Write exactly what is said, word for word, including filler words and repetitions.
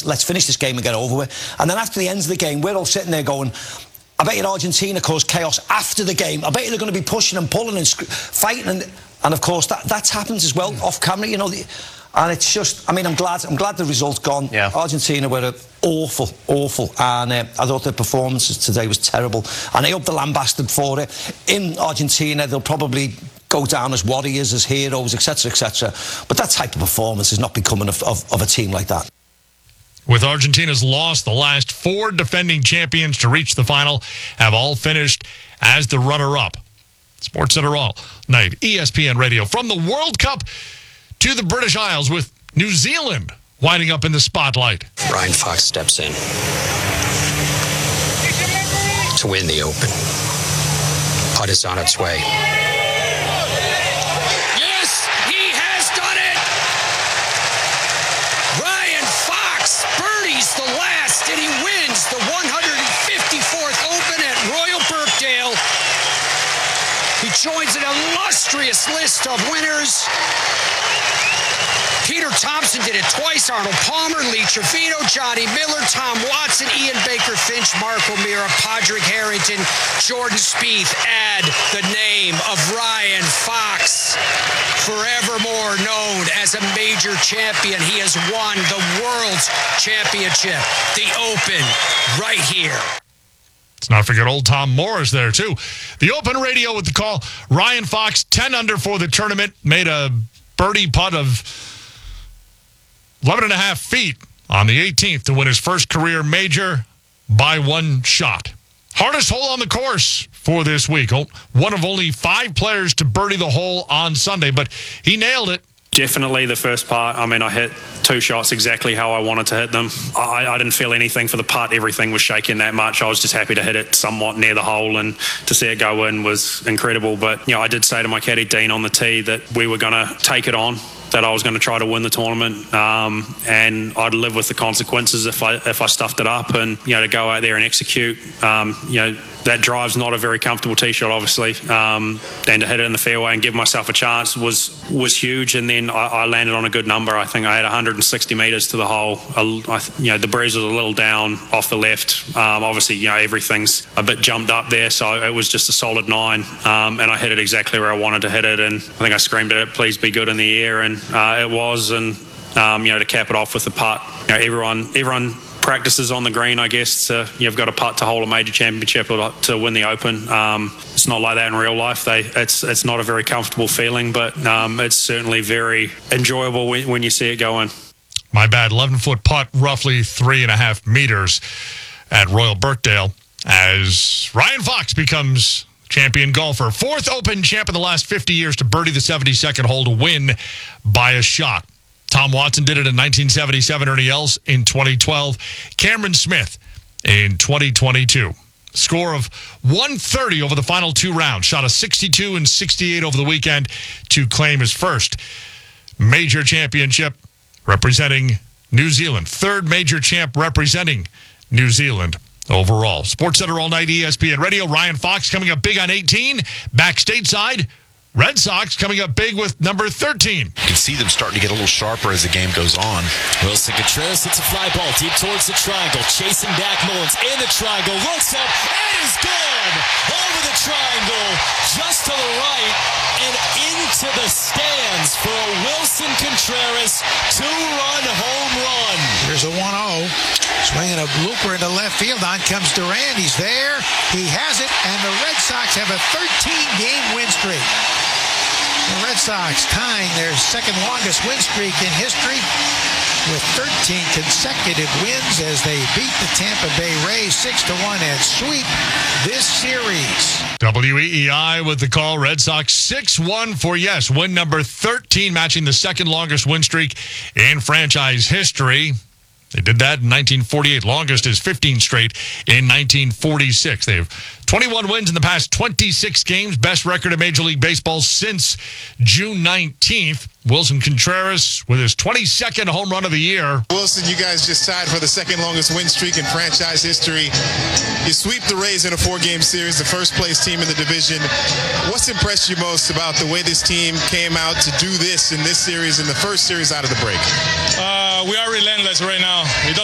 let's finish this game and get over with. And then after the end of the game, we're all sitting there going, I bet you Argentina caused chaos after the game. I bet you they're going to be pushing and pulling and fighting. And, and of course, that, that's happened as well, off camera, you know. The, and it's just, I mean, I'm glad I'm glad the result's gone. Yeah. Argentina were awful, awful. And uh, I thought their performances today was terrible. And I hope they're lambasted for it. In Argentina, they'll probably go down as warriors, as heroes, et cetera, et cetera. But that type of performance is not becoming of, of, of a team like that. With Argentina's loss, the last four defending champions to reach the final have all finished as the runner-up. SportsCenter All Night, E S P N Radio. From the World Cup to the British Isles, with New Zealand winding up in the spotlight. Ryan Fox steps in to win the Open. Putt is on its way. Yes, he has done it! Ryan Fox birdies the last, and he wins the one hundred fifty-fourth Open at Royal Birkdale. He joins an illustrious list of winners. Peter Thompson did it twice. Arnold Palmer, Lee Trevino, Johnny Miller, Tom Watson, Ian Baker Finch, Mark O'Meara, Padraig Harrington, Jordan Spieth. Add the name of Ryan Fox, forevermore known as a major champion. He has won the World's Championship, the Open, right here. Let's not forget old Tom Morris there, too. The Open Radio with the call. Ryan Fox, ten under for the tournament, made a birdie putt of eleven and a half feet on the eighteenth to win his first career major by one shot. Hardest hole on the course for this week. One of only five players to birdie the hole on Sunday, but he nailed it. Definitely the first part. I mean, I hit two shots exactly how I wanted to hit them. I, I didn't feel anything for the putt. Everything was shaking that much. I was just happy to hit it somewhat near the hole, and to see it go in was incredible. But, you know, I did say to my caddy, Dean, on the tee that we were going to take it on, that I was going to try to win the tournament, um, and I'd live with the consequences if I if I stuffed it up. And, you know, to go out there and execute, um, you know, that drive's not a very comfortable tee shot, obviously, um, and to hit it in the fairway and give myself a chance was was huge. And then I, I landed on a good number. I think I had one hundred sixty metres to the hole. I, you know, the breeze was a little down off the left. Um, obviously, you know, everything's a bit jumped up there, so it was just a solid nine, um, and I hit it exactly where I wanted to hit it. And I think I screamed at it, please be good in the air, and uh, it was. And um, you know, to cap it off with the putt, you know, everyone everyone practices on the green, I guess. To, you've got a putt to hold a major championship or to win the Open. Um, it's not like that in real life. They, it's it's not a very comfortable feeling, but um, it's certainly very enjoyable when, when you see it go in. My bad, eleven-foot putt, roughly three and a half meters at Royal Birkdale, as Ryan Fox becomes champion golfer. Fourth Open champ in the last fifty years to birdie the seventy-second hole to win by a shot. Tom Watson did it in nineteen seventy-seven, Ernie Els in twenty twelve, Cameron Smith in twenty twenty-two. Score of one thirty over the final two rounds. Shot a sixty-two and sixty-eight over the weekend to claim his first major championship representing New Zealand. Third major champ representing New Zealand overall. SportsCenter All Night, E S P N Radio. Ryan Fox coming up big on eighteen. Back stateside, Red Sox coming up big with number thirteen. You can see them starting to get a little sharper as the game goes on. Willson Contreras hits a fly ball deep towards the triangle. Chasing back, Mullins in the triangle. Looks up and is gone. Over the triangle, just to the right and into the stands for a Willson Contreras two-run home run. Here's a one oh. Swinging a blooper into left field. On comes Duran. He's there. He has it. And the Red Sox have a thirteen-game win streak. The Red Sox tying their second longest win streak in history with thirteen consecutive wins as they beat the Tampa Bay Rays six to one and sweep this series. W E E I with the call. Red Sox six one for yes. Win number thirteen, matching the second longest win streak in franchise history. They did that in nineteen forty-eight. Longest is fifteen straight in nineteen forty-six. They have twenty-one wins in the past twenty-six games. Best record in Major League Baseball since June nineteenth. Willson Contreras with his twenty-second home run of the year. Willson, you guys just tied for the second longest win streak in franchise history. You sweep the Rays in a four-game series, the first-place team in the division. What's impressed you most about the way this team came out to do this in this series, in the first series out of the break? Uh, we are relentless right now. It